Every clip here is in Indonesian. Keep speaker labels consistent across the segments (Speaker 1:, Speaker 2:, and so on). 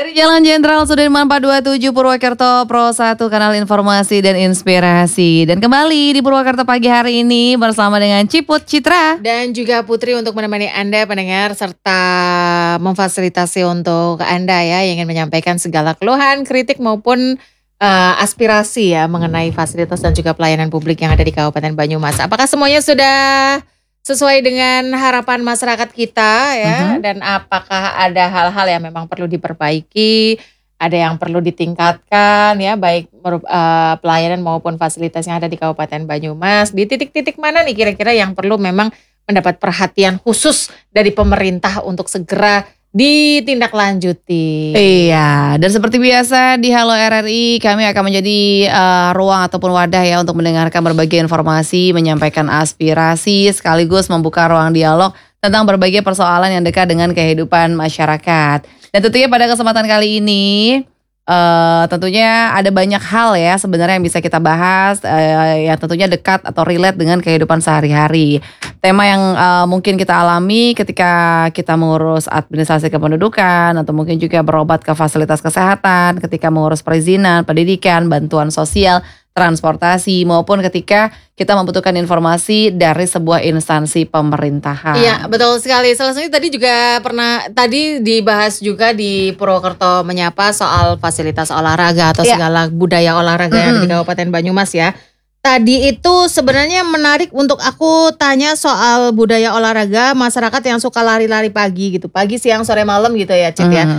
Speaker 1: Dari Jalan Jenderal Sudirman 427 Purwokerto, Pro 1 Kanal Informasi dan Inspirasi. Dan kembali di Purwokerto pagi hari ini bersama dengan Ciput Citra
Speaker 2: dan juga Putri untuk menemani Anda pendengar serta memfasilitasi untuk Anda ya yang ingin menyampaikan segala keluhan, kritik maupun aspirasi ya mengenai fasilitas dan juga pelayanan publik yang ada di Kabupaten Banyumas. Apakah semuanya sudah sesuai dengan harapan masyarakat kita ya, dan apakah ada hal-hal yang memang perlu diperbaiki, ada yang perlu ditingkatkan ya, baik pelayanan maupun fasilitas yang ada di Kabupaten Banyumas. Di titik-titik mana nih kira-kira yang perlu memang mendapat perhatian khusus dari pemerintah untuk segera ditindaklanjuti.
Speaker 1: Iya, dan seperti biasa di Halo RRI kami akan menjadi ruang ataupun wadah ya untuk mendengarkan berbagai informasi, menyampaikan aspirasi, sekaligus membuka ruang dialog tentang berbagai persoalan yang dekat dengan kehidupan masyarakat. Dan tentunya pada kesempatan kali ini tentunya ada banyak hal ya sebenarnya yang bisa kita bahas yang tentunya dekat atau relate dengan kehidupan sehari-hari. Tema yang mungkin kita alami ketika kita mengurus administrasi kependudukan atau mungkin juga berobat ke fasilitas kesehatan, ketika mengurus perizinan, pendidikan, bantuan sosial, transportasi, maupun ketika kita membutuhkan informasi dari sebuah instansi pemerintahan.
Speaker 2: Iya, betul sekali. Salah satunya tadi dibahas juga di Purwokerto Menyapa soal fasilitas olahraga atau segala budaya olahraga yang ada di Kabupaten Banyumas ya. Tadi itu sebenarnya menarik untuk aku tanya soal budaya olahraga masyarakat yang suka lari-lari pagi gitu. Pagi, siang, sore, malam gitu ya, Cit ya.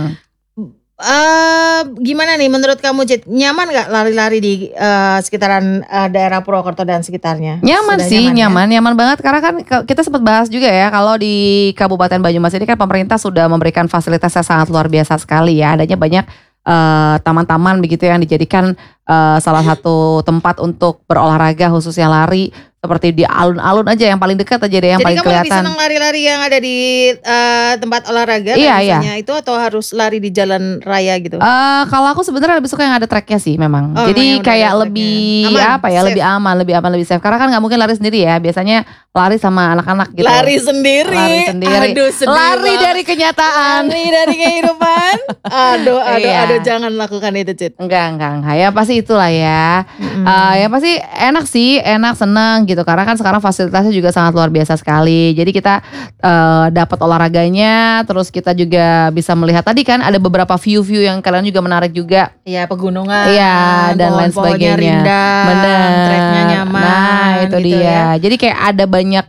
Speaker 2: Gimana nih menurut kamu, Cit? Nyaman gak lari-lari di sekitaran daerah Purwokerto dan sekitarnya?
Speaker 1: Nyaman sih, nyaman banget. Karena kan kita sempat bahas juga ya, kalau di Kabupaten Banyumas ini kan pemerintah sudah memberikan fasilitas yang sangat luar biasa sekali ya. Adanya banyak taman-taman begitu yang dijadikan salah satu tempat untuk berolahraga khususnya lari, seperti di alun-alun aja yang paling dekat aja deh yang paling kelihatan. Jadi kamu lebih
Speaker 2: senang lari-lari yang ada di tempat olahraga misalnya itu atau harus lari di jalan raya gitu?
Speaker 1: Kalau aku sebenarnya lebih suka yang ada treknya sih memang. Jadi kayak lebih aman, lebih aman, lebih safe. Karena kan nggak mungkin lari sendiri ya. Biasanya lari sama anak-anak gitu.
Speaker 2: Lari sendiri.
Speaker 1: Aduh, lari dari kenyataan.
Speaker 2: Lari dari kehidupan. Aduh, jangan lakukan itu, Cit.
Speaker 1: Enggak. Ya pasti itulah ya. Ya pasti enak, senang gitu. Karena kan sekarang fasilitasnya juga sangat luar biasa sekali. Jadi kita dapat olahraganya, terus kita juga bisa melihat tadi kan ada beberapa view-view yang kalian juga menarik juga.
Speaker 2: Iya, pegunungan.
Speaker 1: Iya, dan lain sebagainya.
Speaker 2: Rindang,
Speaker 1: bener.
Speaker 2: Treknya nyaman.
Speaker 1: Nah, itu
Speaker 2: gitu
Speaker 1: dia.
Speaker 2: Ya.
Speaker 1: Jadi kayak ada banyak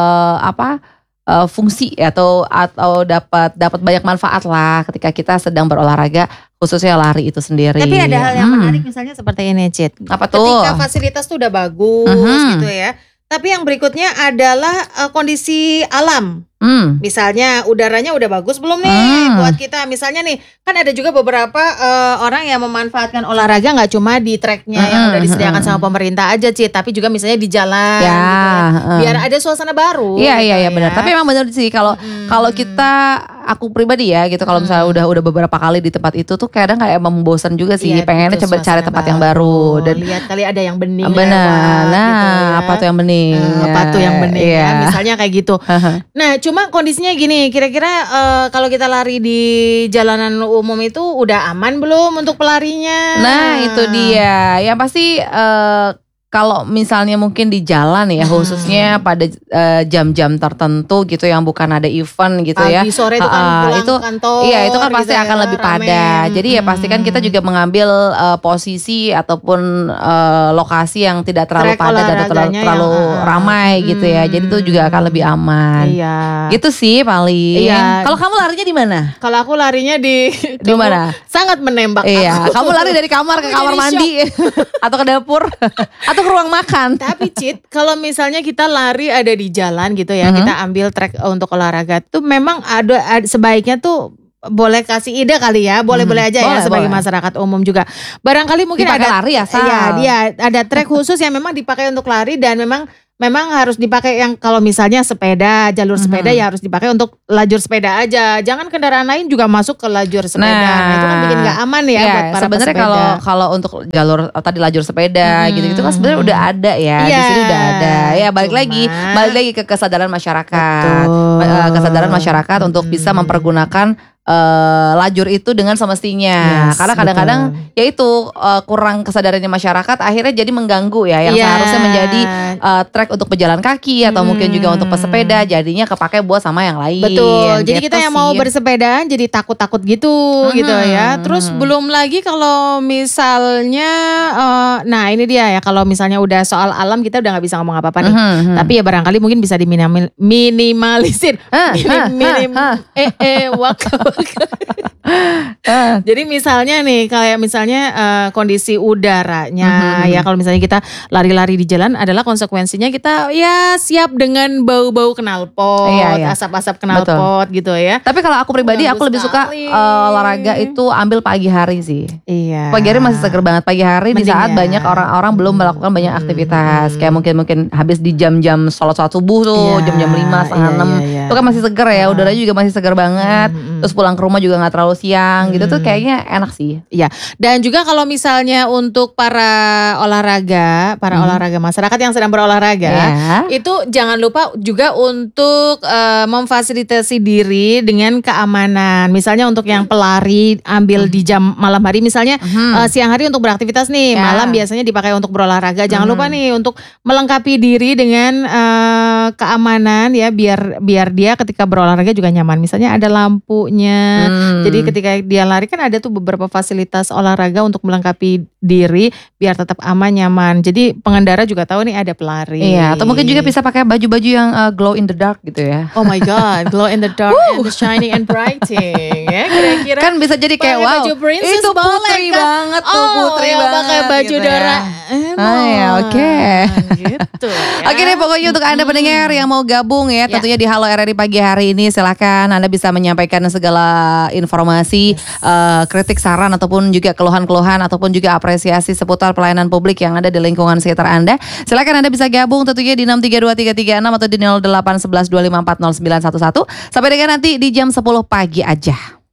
Speaker 1: fungsi atau dapat banyak manfaat lah ketika kita sedang berolahraga, khususnya lari itu sendiri.
Speaker 2: Tapi ada hal yang menarik misalnya seperti ini, Cit.
Speaker 1: Apa tuh?
Speaker 2: Ketika fasilitas tuh udah bagus gitu ya. Tapi yang berikutnya adalah kondisi alam. Misalnya udaranya udah bagus belum nih buat kita. Misalnya nih kan ada juga beberapa orang yang memanfaatkan olahraga nggak cuma di treknya yang udah disediakan sama pemerintah aja, Cit, tapi juga misalnya di jalan gitu ya. Biar ada suasana baru.
Speaker 1: Iya benar. Tapi emang benar sih kalau kita, aku pribadi ya gitu, kalau misalnya udah beberapa kali di tempat itu tuh kadang kayak emang membosan juga sih. Pengennya coba cari tempat yang baru dan
Speaker 2: lihat kali ada yang bening.
Speaker 1: Benar. Nah,
Speaker 2: gitu ya.
Speaker 1: apa tuh yang bening?
Speaker 2: Ya, misalnya kayak gitu. Nah, cuma kondisinya gini, kira-kira kalau kita lari di jalanan umum itu udah aman belum untuk pelarinya?
Speaker 1: Nah, itu dia. Yang pasti kalau misalnya mungkin di jalan ya, khususnya pada jam-jam tertentu gitu yang bukan ada event gitu ya.
Speaker 2: Pagi sore itu kan pulang
Speaker 1: itu,
Speaker 2: kantor.
Speaker 1: Iya, itu kan pasti
Speaker 2: gitu
Speaker 1: akan lebih padat. Jadi ya pastikan kita juga mengambil posisi ataupun lokasi yang tidak terlalu padat dan terlalu ramai gitu ya. Jadi itu juga akan lebih aman.
Speaker 2: Iya.
Speaker 1: Gitu sih paling.
Speaker 2: Iya.
Speaker 1: Kalau kamu larinya di mana?
Speaker 2: Kalau aku larinya di
Speaker 1: mana?
Speaker 2: Sangat menembak.
Speaker 1: Iya, kamu lari dari kamar ke kamar mandi atau ke dapur atau ke ruang makan.
Speaker 2: Tapi, Cit, kalau misalnya kita lari ada di jalan gitu ya, kita ambil trek untuk olahraga tuh memang ada sebaiknya tuh boleh kasih ide kali ya, boleh-boleh aja ya sebagai masyarakat umum juga. Barangkali mungkin
Speaker 1: dipakai
Speaker 2: ada
Speaker 1: lari asal.
Speaker 2: Iya, dia ada trek khusus yang memang dipakai untuk lari dan memang harus dipakai yang kalau misalnya sepeda, jalur sepeda ya harus dipakai untuk lajur sepeda aja. Jangan kendaraan lain juga masuk ke lajur sepeda. Nah, itu kan bikin gak aman ya buat para
Speaker 1: sebenarnya kalau untuk jalur tadi lajur sepeda gitu-gitu kan sebenarnya udah ada ya. Di sini udah ada. Ya balik lagi ke kesadaran masyarakat. Kesadaran masyarakat untuk bisa mempergunakan lajur itu dengan semestinya.
Speaker 2: Yes,
Speaker 1: Karena kadang-kadang ya itu kurang kesadarannya masyarakat akhirnya jadi mengganggu ya yang seharusnya menjadi track untuk pejalan kaki atau mungkin juga untuk pesepeda jadinya kepake buat sama yang lain.
Speaker 2: Betul. Jadi
Speaker 1: gitu
Speaker 2: kita yang
Speaker 1: sih.
Speaker 2: mau bersepeda jadi takut-takut gitu gitu ya. Terus belum lagi kalau misalnya nah ini dia ya, kalau misalnya udah soal alam kita udah nggak bisa ngomong apa-apa nih. Tapi ya barangkali mungkin bisa diminimalisir. Jadi misalnya nih kayak misalnya kondisi udaranya ya, kalau misalnya kita lari-lari di jalan adalah konsekuensinya kita ya siap dengan bau-bau knalpot, asap-asap knalpot gitu ya.
Speaker 1: Tapi kalau aku pribadi
Speaker 2: Mengganggu
Speaker 1: aku lebih suka
Speaker 2: sekali.
Speaker 1: olahraga itu ambil pagi hari sih.
Speaker 2: Iya.
Speaker 1: Pagi hari masih seger banget. Pagi hari di
Speaker 2: Mending
Speaker 1: saat
Speaker 2: ya.
Speaker 1: banyak orang-orang belum melakukan banyak aktivitas. Kayak mungkin habis di jam-jam sholat subuh tuh,
Speaker 2: Iya,
Speaker 1: jam-jam 5, setengah 6.
Speaker 2: iya.
Speaker 1: Itu kan masih seger ya, udaranya juga masih seger banget. Terus pulang ke rumah juga gak terlalu siang gitu tuh kayaknya enak sih.
Speaker 2: Iya. Dan juga kalau misalnya untuk para olahraga masyarakat yang sedang berolahraga, itu jangan lupa juga untuk memfasilitasi diri dengan keamanan. Misalnya untuk yang pelari ambil di jam malam hari, misalnya siang hari untuk beraktivitas nih, malam biasanya dipakai untuk berolahraga. Jangan lupa nih untuk melengkapi diri dengan keamanan ya, biar dia ketika berolahraga juga nyaman. Misalnya ada lampunya. Jadi ketika dia lari kan ada tuh beberapa fasilitas olahraga untuk melengkapi diri biar tetap aman, nyaman. Jadi pengendara juga tahu nih ada pelari.
Speaker 1: Iya, atau mungkin juga bisa pakai baju-baju yang glow in the dark gitu ya.
Speaker 2: Oh my god, glow in the dark and the shining and brighting ya, kira-kira
Speaker 1: kan bisa jadi kayak
Speaker 2: pakai
Speaker 1: wow,
Speaker 2: baju princess
Speaker 1: itu
Speaker 2: boleh
Speaker 1: putri
Speaker 2: kan?
Speaker 1: banget tuh, putri
Speaker 2: yang
Speaker 1: banget
Speaker 2: pakai baju
Speaker 1: gitu
Speaker 2: darah
Speaker 1: ya. Oke.
Speaker 2: gitu ya.
Speaker 1: Oke deh, pokoknya untuk Anda pendengar yang mau gabung ya, tentunya di Halo RRI pagi hari ini silakan Anda bisa menyampaikan segala informasi, kritik, saran ataupun juga keluhan-keluhan ataupun juga apresiasi seputar pelayanan publik yang ada di lingkungan sekitar Anda. Silakan Anda bisa gabung tentunya di 6322336 atau di 081125409111. Sampai dengan nanti di jam 10 pagi aja.